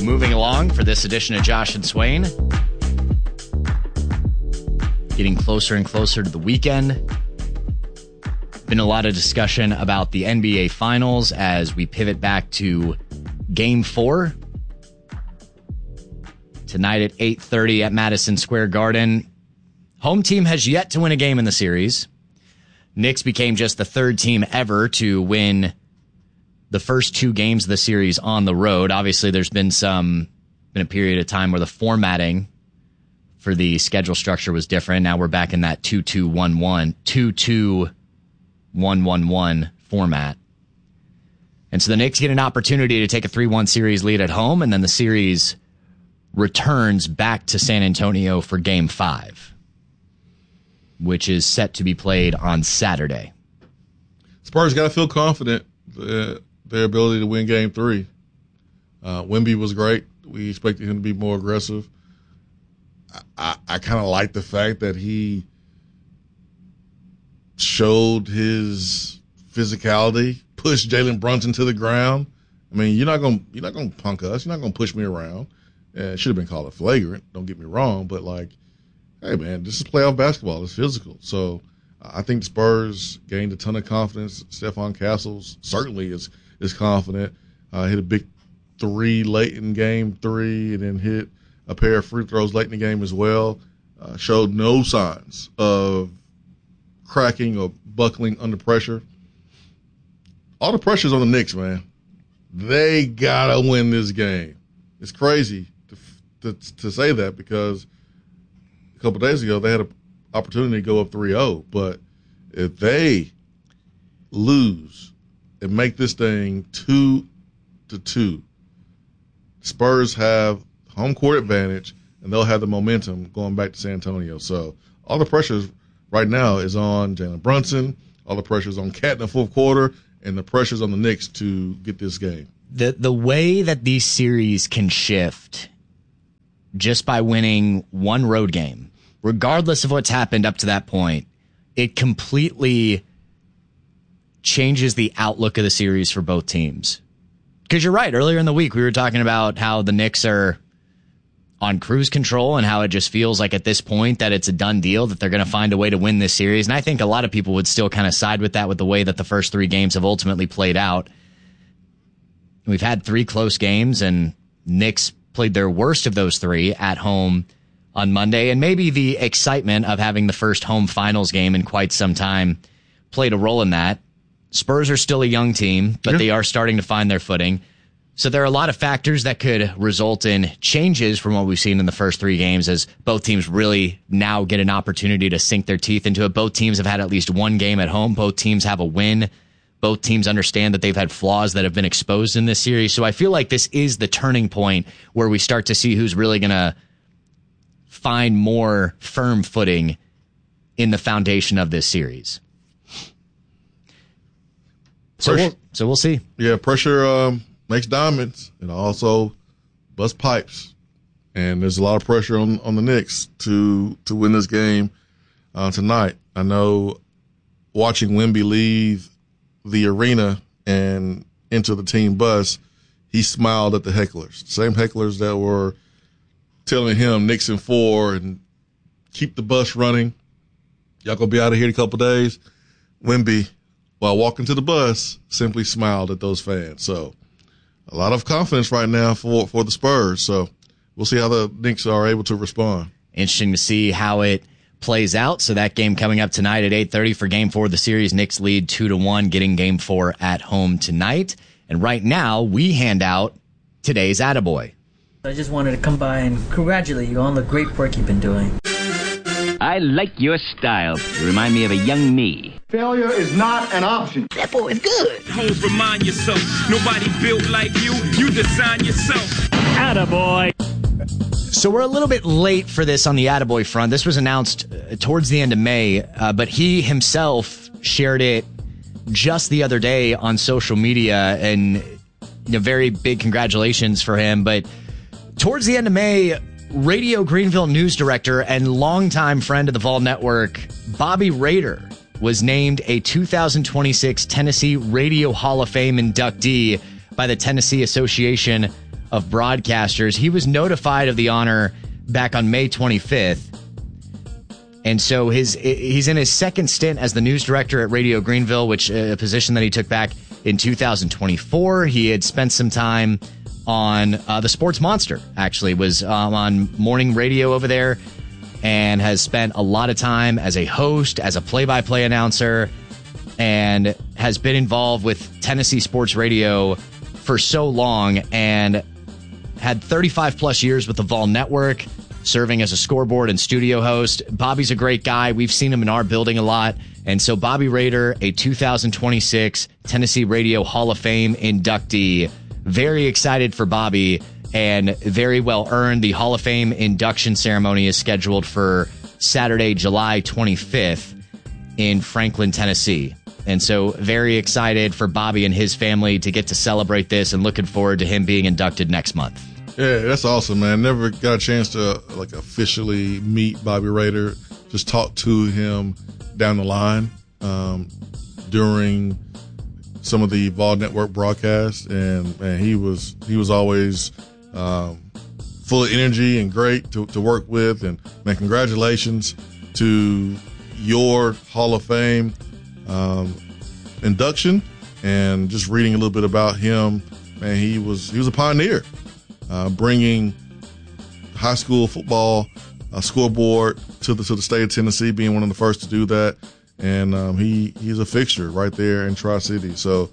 Moving along for this edition of Josh and Swain. Getting closer and closer to the weekend. Been a lot of discussion about the NBA Finals as we pivot back to Game 4. Tonight at 8:30 at Madison Square Garden. Home team has yet to win a game in the series. Knicks became just the third team ever to win the first two games of the series on the road. Obviously, there's been a period of time where the formatting for the schedule structure was different. Now we're back in that 2-2-1-1, 2-2-1-1-1 format. And so the Knicks get an opportunity to take a 3-1 series lead at home, and then the series returns back to San Antonio for Game 5, which is set to be played on Saturday. Spurs got to feel confident their ability to win Game 3. Wemby was great. We expected him to be more aggressive. I kind of like the fact that he showed his physicality, pushed Jalen Brunson to the ground. I mean, you're not gonna punk us. You're not gonna push me around. It should have been called a flagrant. Don't get me wrong, but hey man, this is playoff basketball. It's physical. So I think the Spurs gained a ton of confidence. Stephon Castles certainly is confident. Hit a big three late in Game 3, and then hit a pair of free throws late in the game as well. Showed no signs of cracking or buckling under pressure. All the pressure's on the Knicks, man. They gotta win this game. It's crazy to say that because a couple days ago they had an opportunity to go up 3-0. But if they lose and make this thing 2-2, Spurs have home court advantage, and they'll have the momentum going back to San Antonio. So all the pressure right now is on Jalen Brunson. All the pressure is on Cat in the fourth quarter, and the pressure's on the Knicks to get this game. The way that these series can shift just by winning one road game, regardless of what's happened up to that point, it completely changes the outlook of the series for both teams. Because you're right, earlier in the week we were talking about how the Knicks are on cruise control and how it just feels like at this point that it's a done deal, that they're going to find a way to win this series. And I think a lot of people would still kind of side with that, with the way that the first three games have ultimately played out. We've had 3 close games, and Knicks played their worst of those 3 at home on Monday. And maybe the excitement of having the first home finals game in quite some time played a role in that. Spurs are still a young team, but they are starting to find their footing. So there are a lot of factors that could result in changes from what we've seen in the first 3 games, as both teams really now get an opportunity to sink their teeth into it. Both teams have had at least one game at home. Both teams have a win. Both teams understand that they've had flaws that have been exposed in this series. So I feel like this is the turning point where we start to see who's really going to find more firm footing in the foundation of this series. So we'll see. Yeah, pressure makes diamonds, and also bust pipes. And there's a lot of pressure on the Knicks to win this game tonight. I know watching Wemby leave the arena and into the team bus, he smiled at the hecklers. Same hecklers that were telling him Knicks in 4 and keep the bus running. Y'all gonna be out of here in a couple days. Wemby, while walking to the bus, simply smiled at those fans. So a lot of confidence right now for the Spurs. So we'll see how the Knicks are able to respond. Interesting to see how it plays out. So that game coming up tonight at 8:30 for Game 4 of the series. Knicks lead 2-1, getting Game 4 at home tonight. And right now, we hand out today's Attaboy. I just wanted to come by and congratulate you on the great work you've been doing. I like your style. You remind me of a young me. Failure is not an option. That boy is good. Homes, remind yourself, nobody built like you. You design yourself. Attaboy. So we're a little bit late for this on the Attaboy front. This was announced towards the end of May, but he himself shared it just the other day on social media, and very big congratulations for him. But towards the end of May, Radio Greenville news director and longtime friend of the Vol Network, Bobby Rader, was named a 2026 Tennessee Radio Hall of Fame inductee by the Tennessee Association of broadcasters. He was notified of the honor back on May 25th. And so he's in his second stint as the news director at Radio Greenville, which a position that he took back in 2024. He had spent some time on the Sports Monster, actually, was on morning radio over there, and has spent a lot of time as a host, as a play-by-play announcer, and has been involved with Tennessee sports radio for so long, and had 35 plus years with the Vol Network, serving as a scoreboard and studio host. Bobby's a great guy. We've seen him in our building a lot. And so Bobby Rader, a 2026 Tennessee Radio Hall of Fame inductee. Very excited for Bobby, and very well earned. The Hall of Fame induction ceremony is scheduled for Saturday, July 25th in Franklin, Tennessee. And so very excited for Bobby and his family to get to celebrate this, and looking forward to him being inducted next month. Yeah, that's awesome, man. Never got a chance to officially meet Bobby Rader. Just talk to him down the line during some of the Vol Network broadcasts, and he was always full of energy and great to work with. And man, congratulations to your Hall of Fame induction. And just reading a little bit about him, man, he was a pioneer. Bringing high school football scoreboard to the state of Tennessee, being one of the first to do that, and he's a fixture right there in Tri-Cities. So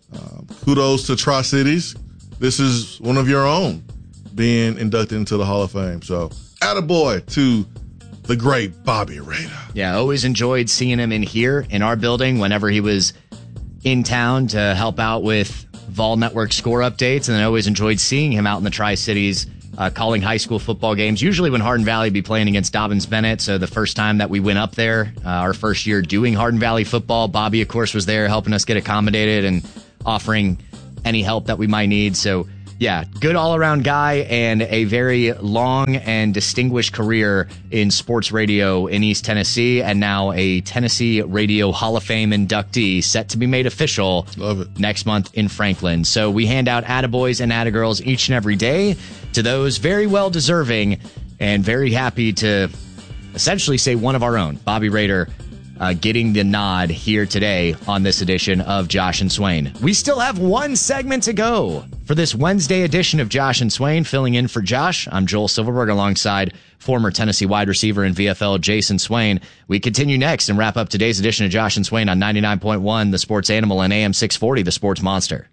kudos to Tri-Cities. This is one of your own being inducted into the Hall of Fame. So attaboy to the great Bobby Rader. Yeah, always enjoyed seeing him in here in our building whenever he was in town to help out with Vol Network score updates, and I always enjoyed seeing him out in the Tri-Cities calling high school football games, usually when Hardin Valley be playing against Dobbins Bennett. So the first time that we went up there, our first year doing Hardin Valley football, Bobby, of course, was there helping us get accommodated and offering any help that we might need. So yeah, good all-around guy, and a very long and distinguished career in sports radio in East Tennessee, and now a Tennessee Radio Hall of Fame inductee set to be made official next month in Franklin. So we hand out attaboys and attagirls each and every day to those very well deserving, and very happy to essentially say one of our own, Bobby Rader, getting the nod here today on this edition of Josh and Swain. We still have one segment to go for this Wednesday edition of Josh and Swain. Filling in for Josh, I'm Joel Silverberg alongside former Tennessee wide receiver and VFL Jason Swain. We continue next and wrap up today's edition of Josh and Swain on 99.1 The Sports Animal and AM 640 The Sports Monster.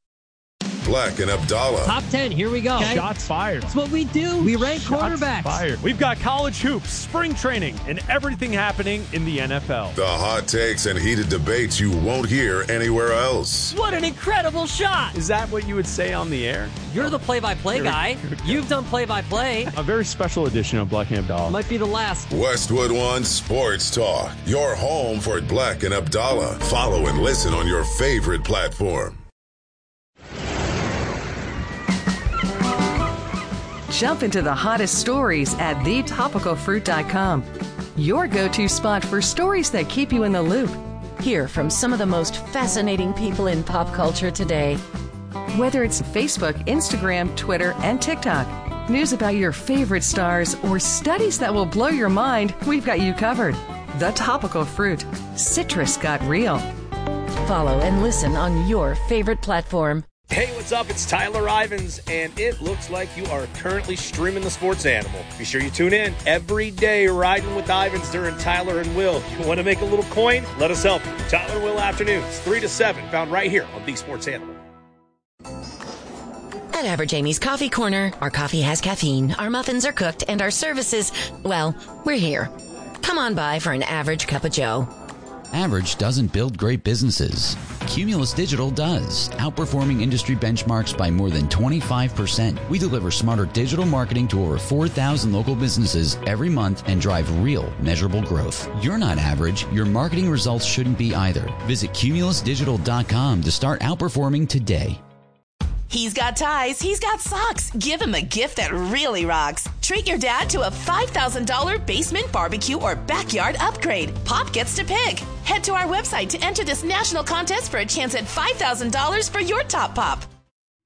Black and Abdallah. Top 10, here we go. Okay. Shots fired. That's what we do. We rank quarterbacks. Fired. We've got college hoops, spring training, and everything happening in the NFL. The hot takes and heated debates you won't hear anywhere else. What an incredible shot. Is that what you would say on the air? You're the play-by-play guy. You've done play-by-play. A very special edition of Black and Abdallah. Might be the last. Westwood One Sports Talk. Your home for Black and Abdallah. Follow and listen on your favorite platform. Jump into the hottest stories at thetopicalfruit.com. Your go-to spot for stories that keep you in the loop. Hear from some of the most fascinating people in pop culture today. Whether it's Facebook, Instagram, Twitter, and TikTok, news about your favorite stars, or studies that will blow your mind, we've got you covered. The Topical Fruit. Citrus got real. Follow and listen on your favorite platform. Hey, what's up? It's Tyler Ivins, and it looks like you are currently streaming The Sports Animal. Be sure you tune in every day, riding with Ivins during Tyler and Will. You want to make a little coin? Let us help you. Tyler and Will afternoons, 3 to 7, found right here on The Sports Animal. At Average Amy's Coffee Corner, our coffee has caffeine, our muffins are cooked, and our services, well, we're here. Come on by for an average cup of joe. Average doesn't build great businesses. Cumulus Digital does, outperforming industry benchmarks by more than 25%. We deliver smarter digital marketing to over 4,000 local businesses every month and drive real, measurable growth. You're not average. Your marketing results shouldn't be either. Visit cumulusdigital.com to start outperforming today. He's got ties, he's got socks. Give him a gift that really rocks. Treat your dad to a $5,000 basement barbecue or backyard upgrade. Pop gets to pick. Head to our website to enter this national contest for a chance at $5,000 for your top pop.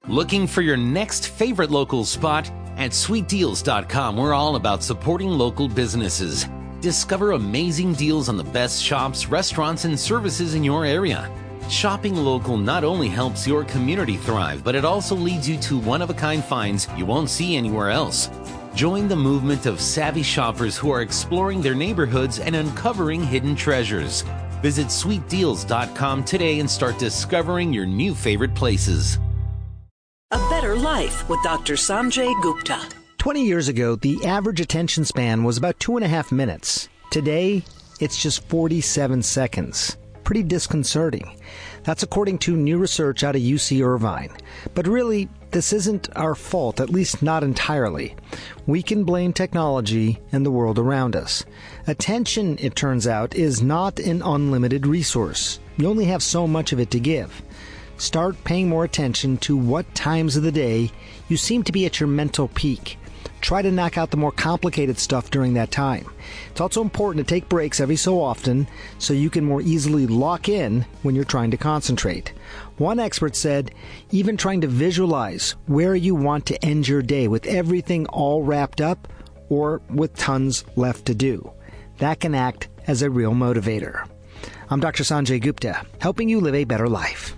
Looking for your next favorite local spot? At sweetdeals.com, we're all about supporting local businesses. Discover amazing deals on the best shops, restaurants, and services in your area. Shopping local not only helps your community thrive, but it also leads you to one-of-a-kind finds you won't see anywhere else. Join the movement of savvy shoppers who are exploring their neighborhoods and uncovering hidden treasures. Visit sweetdeals.com today and start discovering your new favorite places. A Better Life with Dr. Sanjay Gupta. 20 years ago, the average attention span was about 2.5 minutes. Today, it's just 47 seconds. Pretty disconcerting. That's according to new research out of UC Irvine. But really, this isn't our fault, at least not entirely. We can blame technology and the world around us. Attention, it turns out, is not an unlimited resource. You only have so much of it to give. Start paying more attention to what times of the day you seem to be at your mental peak. Try to knock out the more complicated stuff during that time. It's also important to take breaks every so often so you can more easily lock in when you're trying to concentrate. One expert said, even trying to visualize where you want to end your day with everything all wrapped up or with tons left to do. That can act as a real motivator. I'm Dr. Sanjay Gupta, helping you live a better life.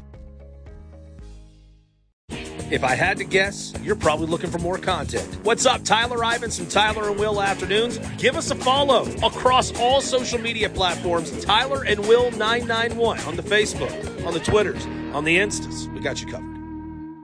If I had to guess, you're probably looking for more content. What's up, Tyler Ivins from Tyler and Will Afternoons? Give us a follow across all social media platforms, Tyler and Will 991 on the Facebook, on the Twitters, on the Instas. We got you covered.